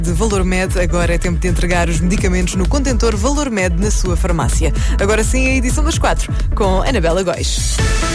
De Valormed, agora é tempo de entregar os medicamentos no contentor Valormed na sua farmácia. Agora sim, a edição das 4, com Anabela Góis.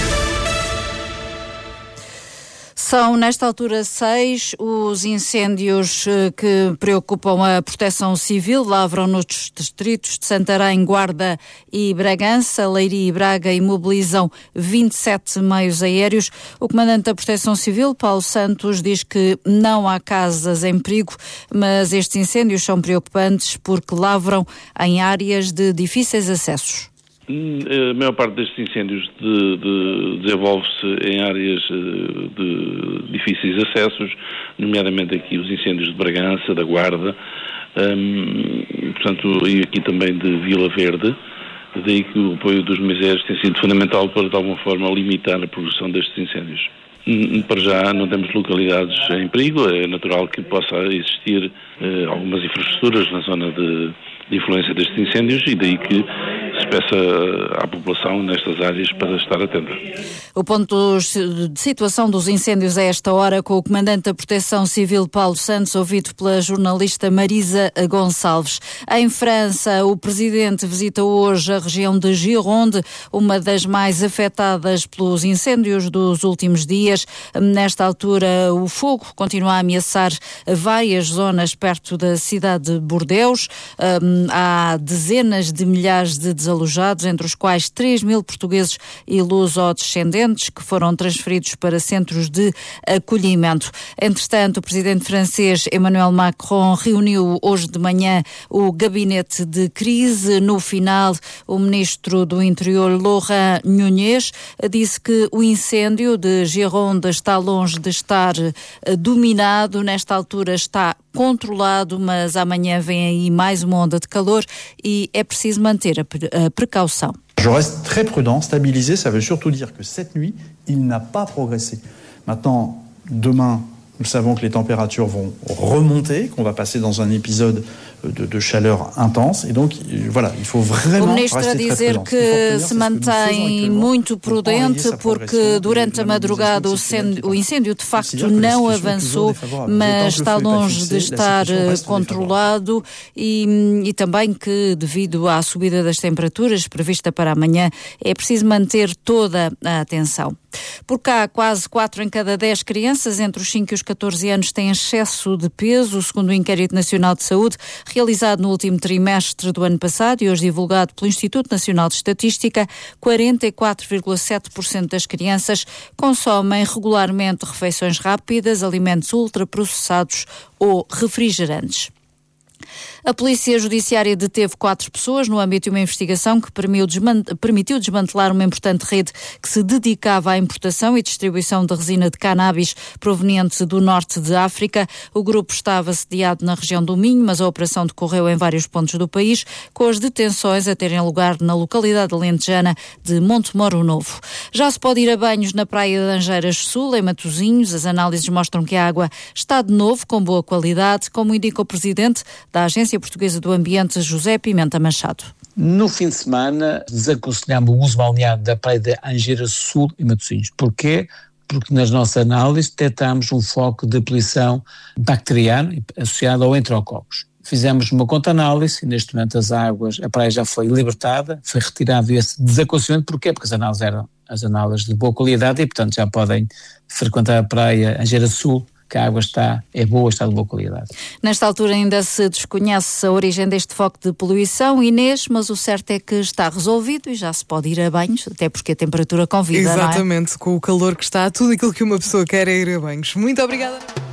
São, nesta altura, 6 os incêndios que preocupam a Proteção Civil. Lavram nos distritos de Santarém, Guarda e Bragança, Leiria e Braga, e mobilizam 27 meios aéreos. O comandante da Proteção Civil, Paulo Santos, diz que não há casas em perigo, mas estes incêndios são preocupantes porque lavram em áreas de difíceis acessos. A maior parte destes incêndios desenvolve-se em áreas de difíceis acessos, nomeadamente aqui os incêndios de Bragança, da Guarda, portanto, e aqui também de Vila Verde. Daí que o apoio dos meios tem sido fundamental para, de alguma forma, limitar a progressão destes incêndios. Para já não temos localidades em perigo, é natural que possa existir algumas infraestruturas na zona de influência destes incêndios, e daí que se peça à população nestas áreas para estar atenta. O ponto de situação dos incêndios a esta hora com o comandante da Proteção Civil, Paulo Santos, ouvido pela jornalista Marisa Gonçalves. Em França, o presidente visita hoje a região de Gironde, uma das mais afetadas pelos incêndios dos últimos dias. Nesta altura, o fogo continua a ameaçar várias zonas perto da cidade de Bordeaux. Há dezenas de milhares de desalojados, entre os quais 3.000 portugueses e luso-descendentes que foram transferidos para centros de acolhimento. Entretanto, o presidente francês Emmanuel Macron reuniu hoje de manhã o gabinete de crise. No final, o ministro do Interior, Laurent Nunez, disse que o incêndio de Gironde está longe de estar dominado. Nesta altura está controlado, mas amanhã vem aí mais uma onda de calor e é preciso manter a precaução. Je reste très prudent, stabilisé, ça veut surtout dire que cette nuit, il n'a pas progressé. Maintenant, demain, nous savons que les températures vont remonter, qu'on va passer dans un épisode de chaleur intense, et donc voilà, il faut vraiment rester très prudent. O ministro a dizer que se mantém muito prudente porque durante a madrugada o incêndio de facto não avançou, mas está longe de estar controlado e também que devido à subida das temperaturas prevista para amanhã é preciso manter toda a atenção. Por cá, quase 4 em cada 10 crianças entre os 5 e os 14 anos têm excesso de peso, segundo o Inquérito Nacional de Saúde, realizado no último trimestre do ano passado e hoje divulgado pelo Instituto Nacional de Estatística. 44,7% das crianças consomem regularmente refeições rápidas, alimentos ultraprocessados ou refrigerantes. A Polícia Judiciária deteve 4 pessoas no âmbito de uma investigação que permitiu desmantelar uma importante rede que se dedicava à importação e distribuição de resina de cannabis proveniente do norte de África. O grupo estava sediado na região do Minho, mas a operação decorreu em vários pontos do país, com as detenções a terem lugar na localidade alentejana de Montemoro Novo. Já se pode ir a banhos na praia de Angeiras Sul, em Matosinhos. As análises mostram que a água está de novo com boa qualidade, como indica o presidente da Agência Portuguesa do Ambiente, José Pimenta Machado. No fim de semana, desaconselhamos o uso balnear da praia de Angeiras Sul e Matosinhos. Porquê? Porque nas nossas análises detectámos um foco de poluição bacteriana associado ao enterococos. Fizemos uma conta-análise e neste momento a praia já foi libertada, foi retirado esse desaconselhamento. Porquê? Porque as análises eram as análises de boa qualidade e, portanto, já podem frequentar a praia Angeiras Sul, que a água está de boa qualidade. Nesta altura ainda se desconhece a origem deste foco de poluição, Inês, mas o certo é que está resolvido e já se pode ir a banhos, até porque a temperatura convida. Exatamente, não é? Com o calor que está, tudo aquilo que uma pessoa quer é ir a banhos. Muito obrigada.